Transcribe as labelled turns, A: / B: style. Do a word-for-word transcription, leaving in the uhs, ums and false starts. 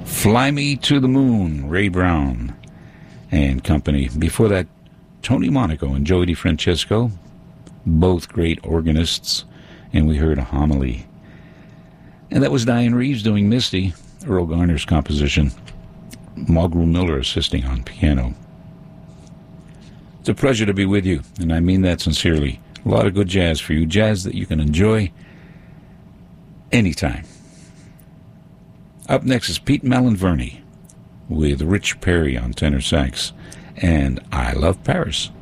A: Fly Me to the Moon, Ray Brown and company. Before that, Tony Monaco and Joey DeFrancesco, both great organists, and we heard a homily. And that was Diane Reeves doing Misty, Earl Garner's composition. Mulgrew Miller assisting on piano. It's a pleasure to be with you, and I mean that sincerely. A lot of good jazz for you, jazz that you can enjoy anytime. Up next is Pete Malinverni with Rich Perry on tenor sax, and I Love Paris.